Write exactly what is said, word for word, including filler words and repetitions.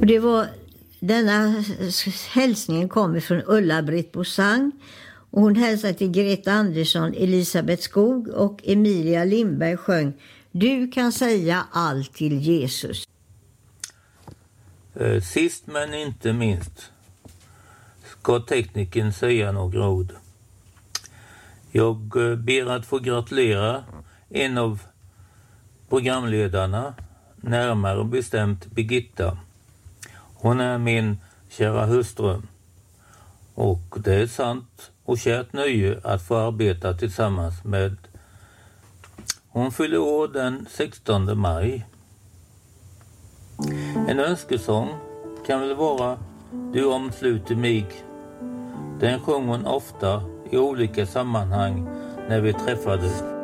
Och det var, denna hälsningen kommer från Ulla-Britt Bosang. Och hon hälsar till Greta Andersson, Elisabeth Skog och Emilia Lindberg sjöng Du kan säga allt till Jesus. Sist men inte minst ska tekniken säga några ord. Jag ber att få gratulera en av programledarna, närmare bestämt Birgitta. Hon är min kära hustru och det är sant och kärt nöje att få arbeta tillsammans med. Hon fyller år den sextonde maj. En önskesång kan väl vara Du omsluter mig. Den sjöng hon ofta i olika sammanhang när vi träffades.